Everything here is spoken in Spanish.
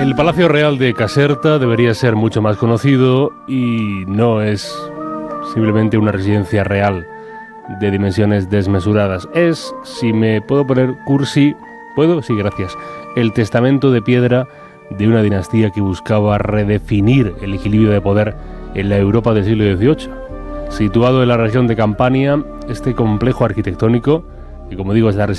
El Palacio Real de Caserta debería ser mucho más conocido y no es simplemente una residencia real de dimensiones desmesuradas. Es, si me puedo poner cursi, ¿puedo? Sí, gracias. El testamento de piedra de una dinastía que buscaba redefinir el equilibrio de poder en la Europa del siglo XVIII. Situado en la región de Campania, este complejo arquitectónico, que como digo es la